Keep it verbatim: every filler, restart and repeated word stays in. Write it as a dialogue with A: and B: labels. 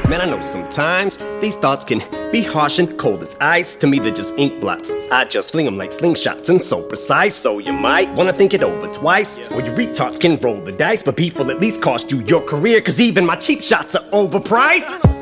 A: Man, I know sometimes these thoughts can be harsh and cold as ice. To me, they're just ink blots. I just fling them like slingshots and so precise. So you might wanna think it over twice. Or you retards can roll the dice, but beef will at least cost you your career. Cause even my cheap shots are overpriced.